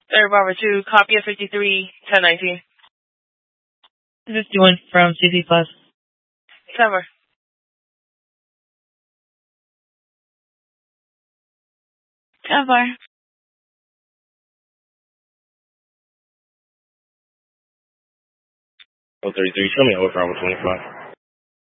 Third Barber 2, copy of 53, 1019. 51 from CZ Plus. Cover. Cover. 033, show me over Bravo 25.